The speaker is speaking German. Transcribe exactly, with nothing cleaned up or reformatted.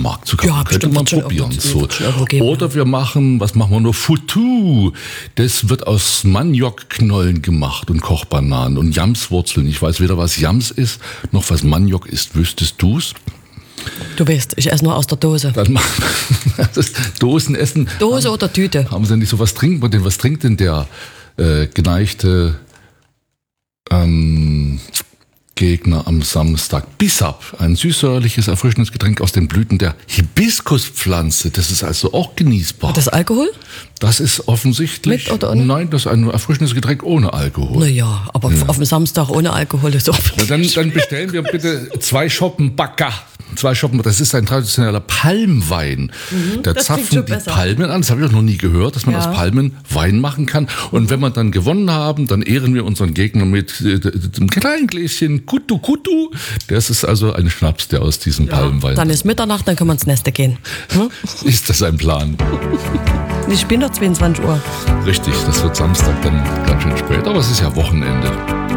Supermarkt zu kaufen. Ja, Könnte man bestimmt probieren. wird So. schon irgendwo geben, Oder wir machen, was machen wir noch? Foutou. Das wird aus Maniokknollen gemacht und Kochbananen und Jamswurzeln. Ich weiß weder, was Jams ist, noch was Maniok ist. Wüsstest du's? Du weißt, ich esse nur aus der Dose. Dann machen das Dosenessen. Dose oder Tüte? Haben sie nicht so, was trinkt man denn? Was trinkt denn der äh, geneigte ähm, Gegner am Samstag? Bissap, ein süßsäuerliches, erfrischendes Getränk aus den Blüten der Hibiskuspflanze. Das ist also auch genießbar. Hat das Alkohol? Das ist offensichtlich... Mit oder ohne? Nein, das ist ein erfrischendes Getränk ohne Alkohol. Naja, aber ja. Auf dem Samstag ohne Alkohol ist auch... Na, dann, dann bestellen wir bitte zwei Schoppen Bacca. Zwei Schoppen, das ist ein traditioneller Palmwein. Mhm, da das zapfen klingt schon die besser. Palmen an. Das habe ich auch noch nie gehört, dass man Ja. aus Palmen Wein machen kann. Und wenn wir dann gewonnen haben, dann ehren wir unseren Gegner mit äh, einem kleinen Gläschen Kutu Kutu. Das ist also ein Schnaps, der aus diesem Palmwein... Dann ist Mitternacht, dann können wir ins Neste gehen. Hm? Ist das ein Plan? Ich spiele noch zweiundzwanzig Uhr. Richtig, das wird Samstag dann ganz schön spät. Aber es ist ja Wochenende.